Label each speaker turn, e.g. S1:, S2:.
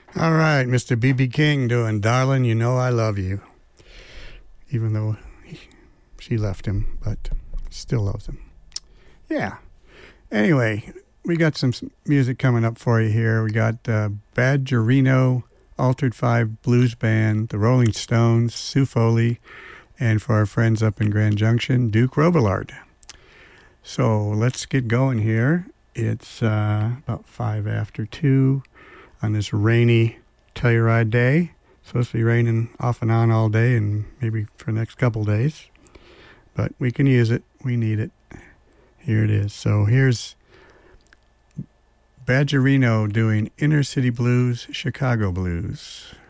S1: All right, Mr. B.B. King doing Darling, You Know I Love You. Even though she left him, but still loves him. Yeah. Anyway, we got some music coming up for you here. We got Badgerino, Altered Five Blues Band, the Rolling Stones, Sue Foley, and for our friends up in Grand Junction, Duke Robillard. So let's get going here. It's about 5 after 2 on this rainy Telluride day. It's supposed to be raining off and on all day and maybe for the next couple days. But we can use it. We need it. Here it is. So here's Badgerino doing Inner City Blues, Chicago Blues.